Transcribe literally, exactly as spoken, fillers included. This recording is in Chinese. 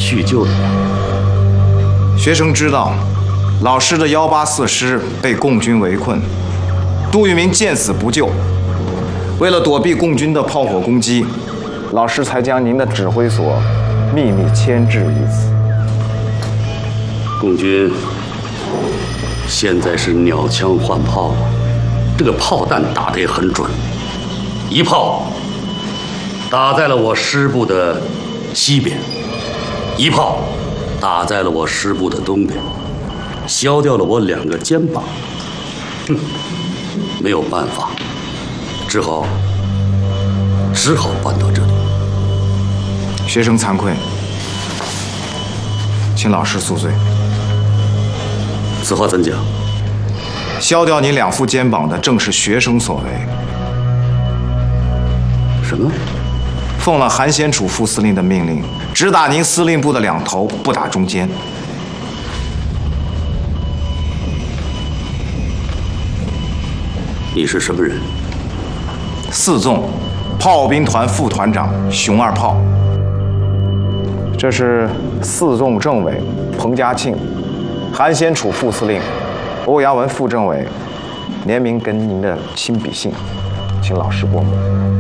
叙旧的呀。 学生知道，老师的幺八四师被共军围困，杜聿明见死不救。为了躲避共军的炮火攻击，老师才将您的指挥所秘密迁至于此。 共军现在是鸟枪换炮了，这个炮弹打得也很准，一炮打在了我师部的西边，一炮打在了我师部的东边，削掉了我两个肩膀。哼，没有办法，只好只好搬到这里。 学生惭愧，请老师恕罪。 此话怎讲？ 削掉你两副肩膀的正是学生所为。 什么？ 奉了韩先楚副司令的命令，只打您司令部的两头，不打中间。 你是什么人？ 四纵炮兵团副团长熊二炮。这是四纵政委彭家庆，韩先楚副司令欧阳文副政委联名跟您的亲笔信，请老师过目。